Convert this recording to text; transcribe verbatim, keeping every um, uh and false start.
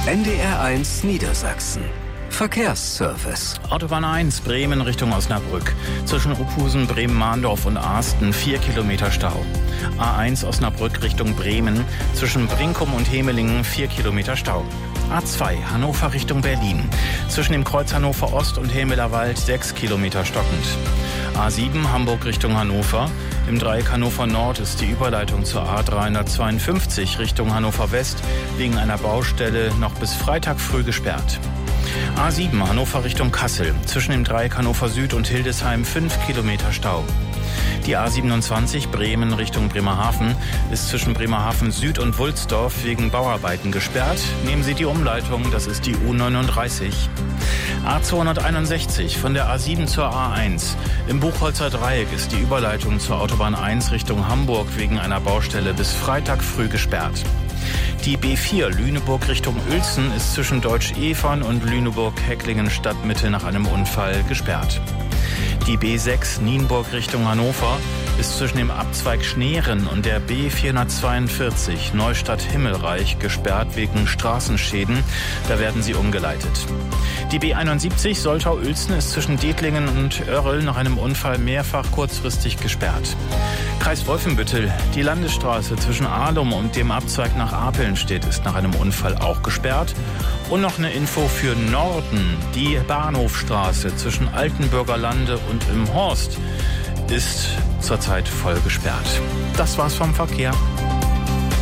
N D R eins Niedersachsen. Verkehrsservice. Autobahn eins, Bremen Richtung Osnabrück. Zwischen Ruphusen, Bremen-Mahndorf und Arsten vier Kilometer Stau. A eins Osnabrück Richtung Bremen. Zwischen Brinkum und Hemelingen vier Kilometer Stau. A zwei Hannover Richtung Berlin. Zwischen dem Kreuz Hannover Ost und Helmelerwald sechs Kilometer stockend. A sieben Hamburg Richtung Hannover. Im Dreieck Hannover Nord ist die Überleitung zur A dreihundertzweiundfünfzig Richtung Hannover West wegen einer Baustelle noch bis Freitag früh gesperrt. A sieben Hannover Richtung Kassel. Zwischen dem Dreieck Hannover Süd und Hildesheim fünf Kilometer Stau. Die A siebenundzwanzig Bremen Richtung Bremerhaven ist zwischen Bremerhaven Süd und Wulsdorf wegen Bauarbeiten gesperrt. Nehmen Sie die Umleitung, das ist die U neununddreißig. A zweihunderteinundsechzig von der A sieben zur A eins. Im Buchholzer Dreieck ist die Überleitung zur Autobahn eins Richtung Hamburg wegen einer Baustelle bis Freitag früh gesperrt. Die B vier Lüneburg Richtung Uelzen ist zwischen Deutsch-Evern und Lüneburg-Hecklingen Stadtmitte nach einem Unfall gesperrt. Die B sechs Nienburg Richtung Hannover ist zwischen dem Abzweig Schneeren und der B vierhundertzweiundvierzig Neustadt-Himmelreich gesperrt wegen Straßenschäden. Da werden sie umgeleitet. Die B einundsiebzig Soltau-Uelzen ist zwischen Dethlingen und Oerrl nach einem Unfall mehrfach kurzfristig gesperrt. Kreis Wolfenbüttel, die Landesstraße zwischen Ahlum und dem Abzweig nach Apelnstedt ist nach einem Unfall auch gesperrt. Und noch eine Info für Norden. Die Bahnhofstraße zwischen Altenburger Lande und im Horst ist zurzeit voll gesperrt. Das war's vom Verkehr.